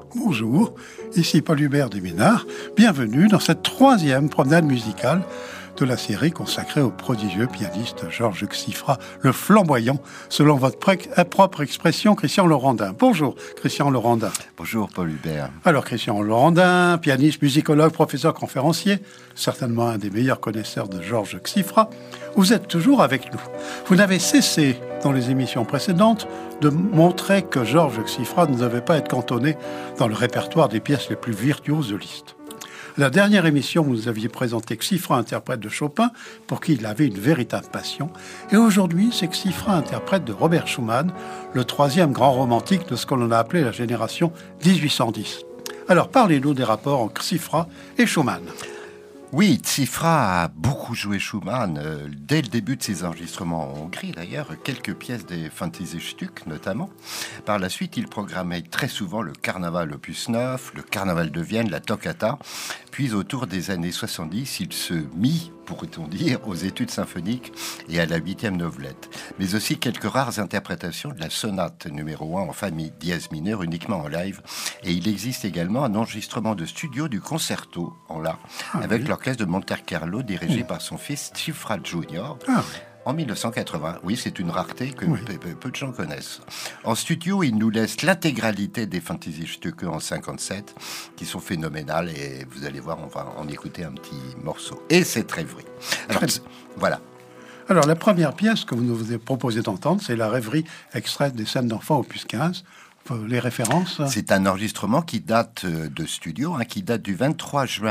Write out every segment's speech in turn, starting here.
Bonjour, ici Paul Hubert Desménard. Bienvenue dans cette troisième promenade musicale de la série consacrée au prodigieux pianiste Georges Xifra, le flamboyant, selon votre propre expression, Christian Laurendin. Bonjour, Christian Laurendin. Bonjour, Paul Hubert. Alors, Christian Laurendin, pianiste, musicologue, professeur, conférencier, certainement un des meilleurs connaisseurs de Georges Xifra, vous êtes toujours avec nous. Vous n'avez cessé, dans les émissions précédentes, de montrer que Georges Xifra ne devait pas être cantonné dans le répertoire des pièces les plus virtuoses de Liszt. La dernière émission, vous nous aviez présenté Xifra, interprète de Chopin, pour qui il avait une véritable passion. Et aujourd'hui, c'est Xifra, interprète de Robert Schumann, le troisième grand romantique de ce qu'on a appelé la génération 1810. Alors, parlez-nous des rapports entre Xifra et Schumann. Oui, Xifra a beaucoup joué Schumann dès le début de ses enregistrements en Hongrie, d'ailleurs, quelques pièces des Fantasie-Stück notamment. Par la suite, il programmait très souvent le Carnaval opus 9, le Carnaval de Vienne, la Toccata. Puis, autour des années 70, il se mit, pourrait-on dire, aux études symphoniques et à la 8e novelette. Mais aussi quelques rares interprétations de la sonate numéro 1 en fa dièse mineur, uniquement en live. Et il existe également un enregistrement de studio du concerto en la, avec l'orchestre de Monte Carlo dirigé par son fils Xifra Jr. En 1980, oui, c'est une rareté que peu de gens connaissent. En studio, il nous laisse l'intégralité des Fantasie-Stücke en 57, qui sont phénoménales, et vous allez voir, on va en écouter un petit morceau. Et c'est très vrai. Alors, voilà. Alors, la première pièce que vous nous proposez d'entendre, c'est la rêverie extraite des scènes d'enfants, opus 15. Les références. C'est un enregistrement qui date de studio, qui date du 23 juin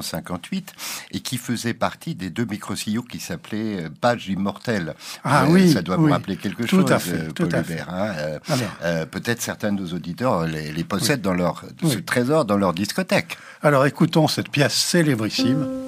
1958 et qui faisait partie des deux micro-sillons qui s'appelaient Page Immortelle. Oui, ça doit vous rappeler quelque chose, Paul Hubert. Peut-être certains de nos auditeurs les possèdent dans leur ce trésor, dans leur discothèque. Alors écoutons cette pièce célébrissime.